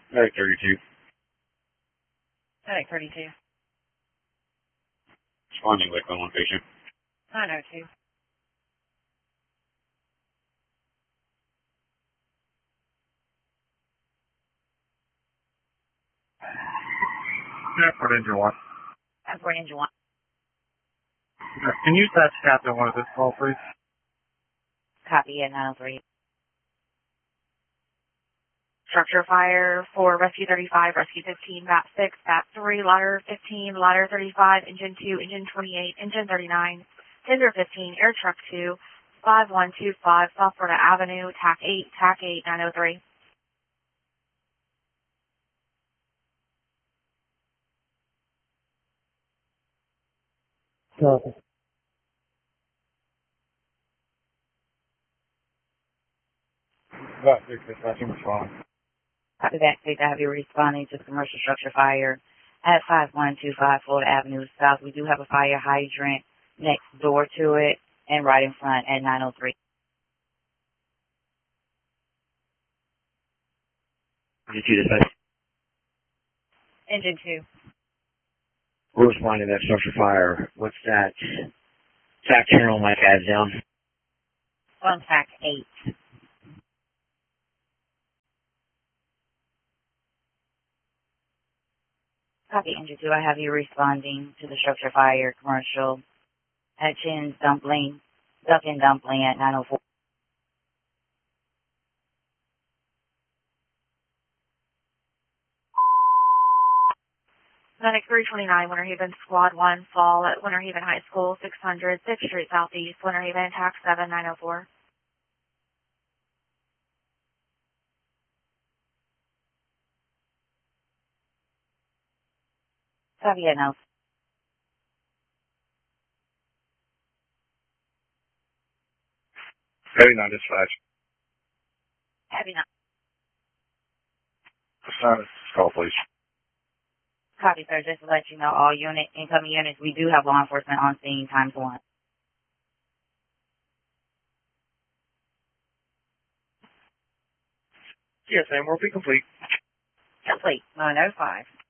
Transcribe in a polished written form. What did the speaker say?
Medic 32. Medic 32. Responding like on one patient. 902. Airport Engine 1. Airport Engine 1. Can you touch Captain 1 of this call, please? Copy at 903. Structure fire for Rescue 35, Rescue 15, MAP 6, MAP 3, Ladder 15, Ladder 35, Engine 2, Engine 28, Engine 39, Tinder 15, Air Truck 2, 5125, South Florida Avenue, TAC 8, TAC 8, 903. Copy. About 6, dispatching respond. Copy that. State to have you responding to commercial structure fire at 5125 Florida Avenue South. We do have a fire hydrant next door to it and right in front at 903. Engine 2 dispatch. Engine 2. We're responding to that structure fire. What's that? TAC channel my guys down. On TAC 8. Copy, Engine 2. I have you responding to the structure fire commercial at Chin's Dumpling, Duck and Dumpling at 904. Medic 329, Winter Haven, Squad 1, fall at Winter Haven High School, 600, 6th Street Southeast, Winter Haven, TAC 7, 904. Copy it now. Heavy 9 dispatch. Heavy 9. Call, please. Copy, sir. Just to let you know, all incoming units, we do have law enforcement on scene ×1. Yes, ma'am. Will be complete. Complete. 905.